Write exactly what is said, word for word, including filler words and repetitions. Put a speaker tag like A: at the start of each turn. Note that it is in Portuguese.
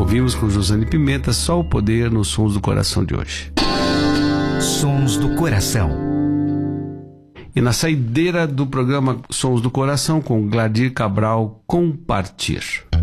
A: Ouvimos com Josane Pimenta Só o Poder nos Sons do Coração de hoje.
B: Sons do Coração.
A: E na saideira do programa Sons do Coração, com Gladir Cabral, Compartir.